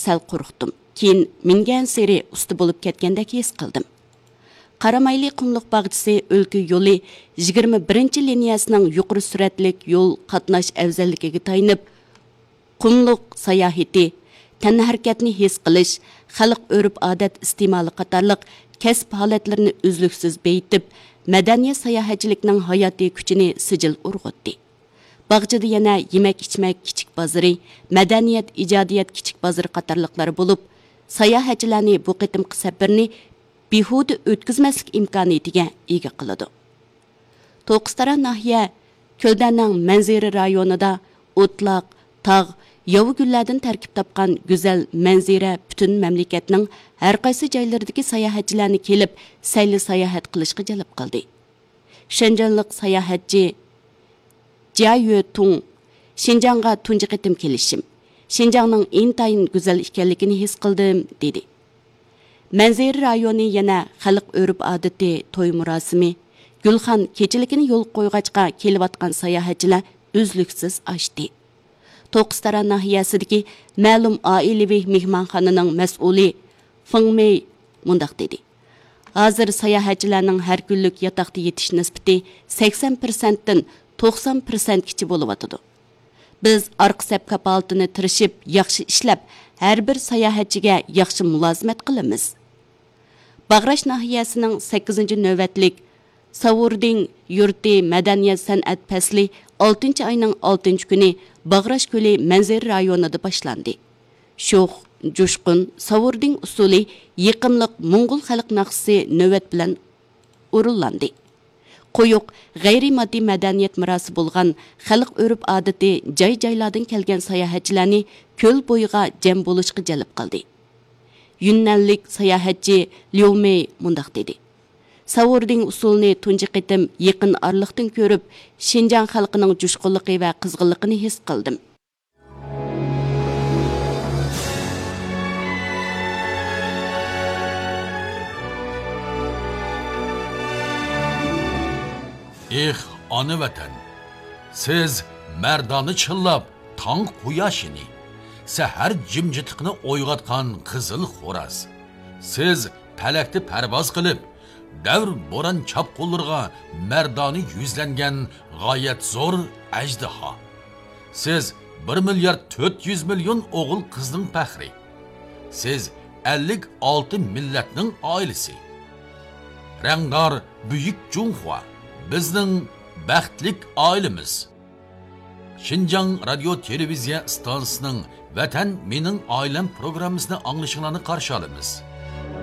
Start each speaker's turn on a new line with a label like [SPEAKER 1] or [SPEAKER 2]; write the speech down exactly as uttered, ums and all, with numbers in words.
[SPEAKER 1] sal qo'rqdim. Keyin mingan seri usti bo'lib ketgandek his qildim. Qaramayli qumluq bog'chisi o'lka yo'li yigirma birinchi liniyasining yuqori suratlik yo'l qatnash afzalligiga tayanib, qumluq sayohati, tanharakatni his qilish, xalq urf-odat iste'moli qatorliq kasb holatlarini uzluksiz beyitib, madaniyat sayohatchiligining hayotiy kuchini sijil urg'utdi. Bog'chada yana yemak-ichmak kichik bozori, madaniyat ijodiyat kichik bozori qatorliqlari bo'lib, sayohatchilarni bu qitimqi safarni behuda o'tkazmaslik imkoniyatiga ega qiladi. To'qistara nahiya Ko'ldanning manzara rayonida o'tloq, tog', yovu gullardan tarkib topgan go'zal manzara butun mamlakatning har qaysi joylaridagi sayohatchilarni kelib, sayli sayohat qilishga jalb qildi. Shenjanlik sayohatchi Jia Tung Shinjongga tunji qitim kelishim, Shinjongning intayin go'zal ekanligini his qildim dedi. Manzara rayoni yana xalq urf-odati, to'y murosimi, Gulxan kechiligini yo'l qo'yg'achqa kelayotgan sayohatchilar uzluksiz ochdi. To'qistara nahiyasidagi ma'lum oilaviy mehmonxonaning mas'uli Feng Mei mundaq dedi. Hozir sayohatchilarning har kunlik yotoqda yetish nisbati sakson foiz dan to'qson foiz gacha bo'layotdi. Biz orqa saf kapolatini tirishib, yaxshi ishlab, har bir sayohatchiga yaxshi mulozimat qilamiz. Bag'rash nahiyasining sakkizinchi navbatlik Savurding yurti madaniyat san'at fasli oltinchi oyning oltinchi kuni Bag'rash ko'li manzara rayonida boshlandi. Sho'x, jo'shqin, Savurding usuli yiqimliq Mo'ng'ul xalq naqsi navbat bilan o'rinlandi. Qo'yuq, g'ayri-moddiy madaniyat merosi bo'lgan xalq urf-odati joy-joylardan kelgan sayohatchilarni ko'l bo'yiga jam bo'lishga jalb qildi. Yunnanlik sayohatchi Liu Mei mundaq dedi. Savurding usulni tunji qitim yaqin orliqdan ko'rib, Shinjang xalqining jo'shqinligi va qizg'inligini his qildim.
[SPEAKER 2] Eh, ona vatan, siz mardoni chillab, tong quyoshini, sahar jimjitlikni o'yg'atgan qizil xo'raz. Siz palakda parvoz qilib, davr bo'ron chapqullarga mardoni yuzlangan g'oyat zo'r ajdaho. Siz bir milliard to'rt yuz million o'g'il qizning faxri. Siz ellik olti millatning oilasi. Rangdor buyuk Junhua bizning baxtlik oilamiz. Shinjang radio televiziya stansiyasining Vatan mening oilam programmasini anglashinglarni qarshi olamiz.